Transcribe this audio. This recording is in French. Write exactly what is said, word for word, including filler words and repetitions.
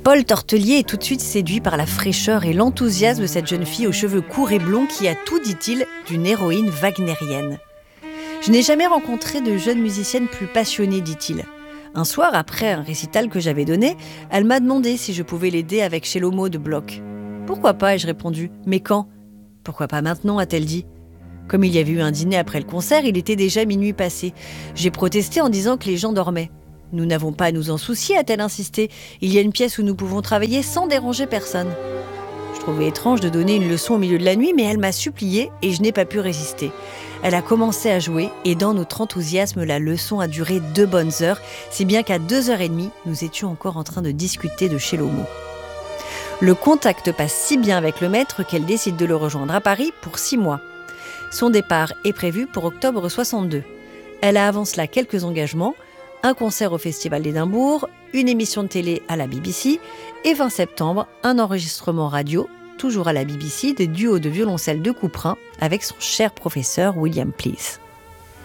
Paul Tortelier est tout de suite séduit par la fraîcheur et l'enthousiasme de cette jeune fille aux cheveux courts et blonds qui a tout, dit-il, d'une héroïne wagnérienne. « Je n'ai jamais rencontré de jeune musicienne plus passionnée, dit-il. Un soir, après un récital que j'avais donné, elle m'a demandé si je pouvais l'aider avec Shelomo de Bloch. « Pourquoi pas ?» ai-je répondu. « Mais quand ?»« Pourquoi pas maintenant ?» a-t-elle dit. Comme il y avait eu un dîner après le concert, il était déjà minuit passé. J'ai protesté en disant que les gens dormaient. « Nous n'avons pas à nous en soucier », a-t-elle insisté. « Il y a une pièce où nous pouvons travailler sans déranger personne. » Je trouvais étrange de donner une leçon au milieu de la nuit, mais elle m'a supplié et je n'ai pas pu résister. Elle a commencé à jouer et dans notre enthousiasme, la leçon a duré deux bonnes heures, si bien qu'à deux heures et demie, nous étions encore en train de discuter de Shelomo. Le contact passe si bien avec le maître qu'elle décide de le rejoindre à Paris pour six mois. Son départ est prévu pour octobre soixante-deux. Elle a avant cela quelques engagements, un concert au Festival d'Édimbourg, une émission de télé à la B B C et fin septembre, un enregistrement radio, toujours à la B B C, des duos de violoncelle de Couperin avec son cher professeur William Please.